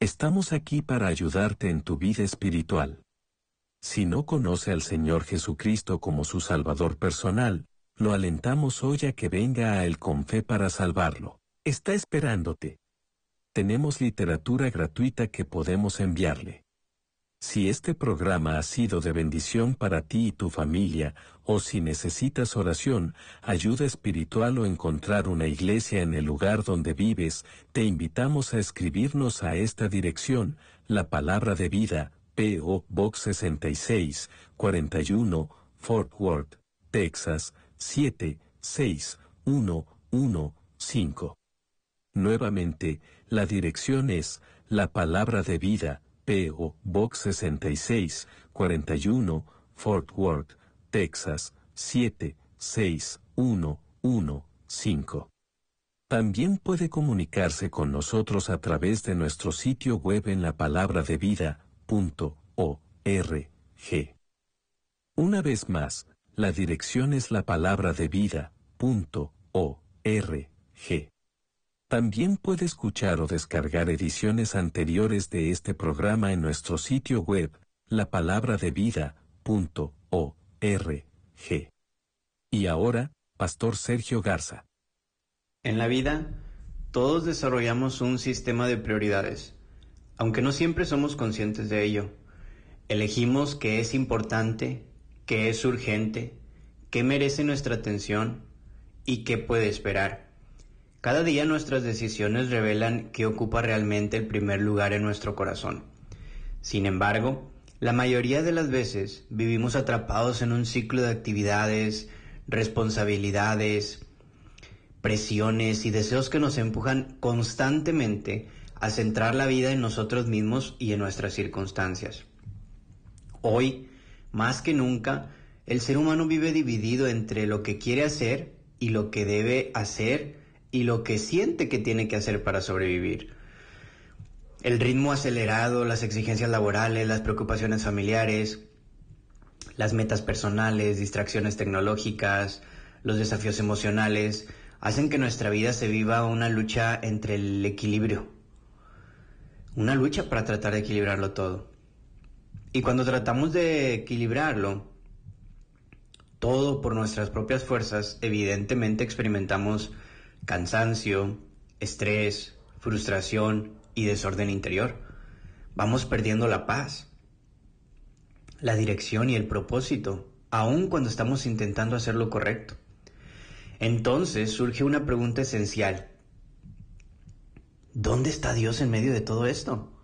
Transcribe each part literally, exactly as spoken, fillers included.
Estamos aquí para ayudarte en tu vida espiritual. Si no conoce al Señor Jesucristo como su Salvador personal, lo alentamos hoy a que venga a Él con fe para salvarlo. Está esperándote. Tenemos literatura gratuita que podemos enviarle. Si este programa ha sido de bendición para ti y tu familia, o si necesitas oración, ayuda espiritual o encontrar una iglesia en el lugar donde vives, te invitamos a escribirnos a esta dirección, La Palabra de Vida, P O Box sesenta y seis, cuarenta y uno, Fort Worth, Texas, siete seis uno uno cinco. Nuevamente, la dirección es La Palabra de Vida, P O Box sesenta y seis, cuarenta y uno, Fort Worth, Texas, siete seis uno uno cinco. También puede comunicarse con nosotros a través de nuestro sitio web en lapalabradevida punto org. Una vez más, la dirección es lapalabradevida punto org. También puede escuchar o descargar ediciones anteriores de este programa en nuestro sitio web, lapalabradevida punto org. Y ahora, Pastor Sergio Garza. En la vida, todos desarrollamos un sistema de prioridades, aunque no siempre somos conscientes de ello. Elegimos qué es importante, qué es urgente, qué merece nuestra atención y qué puede esperar. Cada día nuestras decisiones revelan qué ocupa realmente el primer lugar en nuestro corazón. Sin embargo, la mayoría de las veces vivimos atrapados en un ciclo de actividades, responsabilidades, presiones y deseos que nos empujan constantemente a centrar la vida en nosotros mismos y en nuestras circunstancias. Hoy, más que nunca, el ser humano vive dividido entre lo que quiere hacer y lo que debe hacer y lo que siente que tiene que hacer para sobrevivir. El ritmo acelerado, las exigencias laborales, las preocupaciones familiares, las metas personales, distracciones tecnológicas, los desafíos emocionales, hacen que nuestra vida se viva una lucha entre el equilibrio. Una lucha para tratar de equilibrarlo todo. Y cuando tratamos de equilibrarlo, todo por nuestras propias fuerzas, evidentemente experimentamos cansancio, estrés, frustración y desorden interior. Vamos perdiendo la paz, la dirección y el propósito, aun cuando estamos intentando hacer lo correcto. Entonces surge una pregunta esencial. ¿Dónde está Dios en medio de todo esto?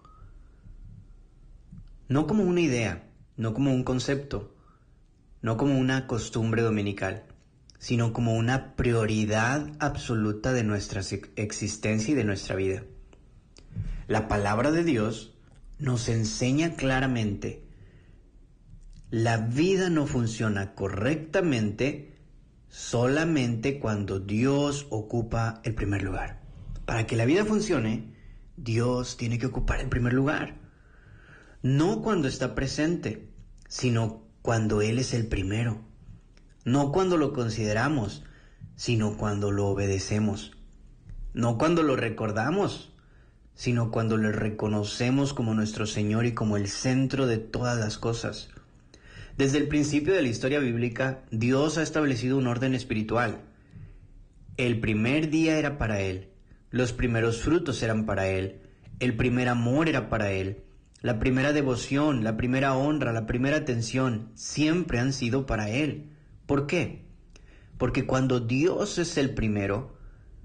No como una idea, no como un concepto, no como una costumbre dominical, sino como una prioridad absoluta de nuestra existencia y de nuestra vida. La palabra de Dios nos enseña claramente: la vida no funciona correctamente solamente cuando Dios ocupa el primer lugar. Para que la vida funcione, Dios tiene que ocupar el primer lugar. No cuando está presente, sino cuando Él es el primero. No cuando lo consideramos, sino cuando lo obedecemos. No cuando lo recordamos, sino cuando le reconocemos como nuestro Señor y como el centro de todas las cosas. Desde el principio de la historia bíblica, Dios ha establecido un orden espiritual. El primer día era para Él, los primeros frutos eran para Él, el primer amor era para Él, la primera devoción, la primera honra, la primera atención, siempre han sido para Él. ¿Por qué? Porque cuando Dios es el primero,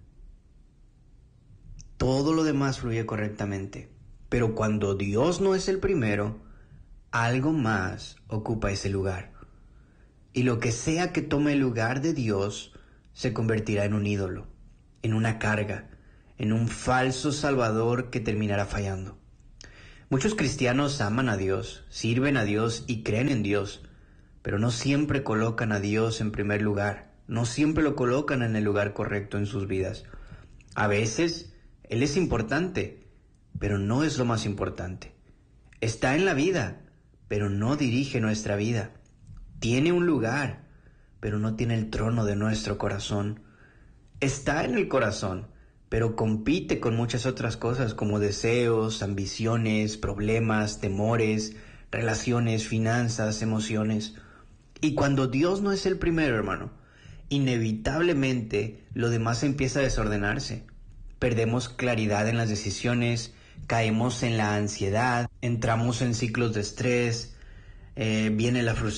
todo lo demás fluye correctamente. Pero cuando Dios no es el primero, algo más ocupa ese lugar. Y lo que sea que tome el lugar de Dios se convertirá en un ídolo, en una carga, en un falso salvador que terminará fallando. Muchos cristianos aman a Dios, sirven a Dios y creen en Dios, pero no siempre colocan a Dios en primer lugar, no siempre lo colocan en el lugar correcto en sus vidas. A veces Él es importante, pero no es lo más importante. Está en la vida, pero no dirige nuestra vida. Tiene un lugar, pero no tiene el trono de nuestro corazón. Está en el corazón, pero compite con muchas otras cosas como deseos, ambiciones, problemas, temores, relaciones, finanzas, emociones. Y cuando Dios no es el primero, hermano, inevitablemente lo demás empieza a desordenarse. Perdemos claridad en las decisiones, caemos en la ansiedad, entramos en ciclos de estrés, eh, viene la frustración.